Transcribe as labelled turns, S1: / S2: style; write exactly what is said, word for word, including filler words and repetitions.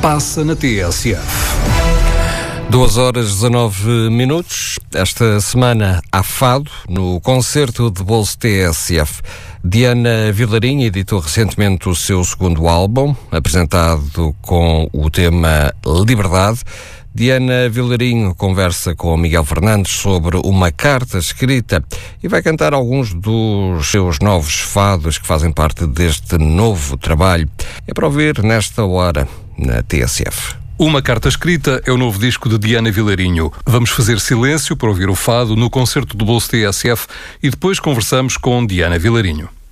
S1: passa na T S F.
S2: duas horas e dezanove minutos. Esta semana há fado no concerto de bolso T S F. Diana Vilarinho editou recentemente o seu segundo álbum, apresentado com o tema Liberdade. Diana Vilarinho conversa com Miguel Fernandes sobre uma carta escrita e vai cantar alguns dos seus novos fados que fazem parte deste novo trabalho. É para ouvir nesta hora na T S F.
S1: Uma Carta Escrita é o novo disco de Diana Vilarinho. Vamos fazer silêncio para ouvir o fado no concerto do bolso T S F e depois conversamos com Diana Vilarinho.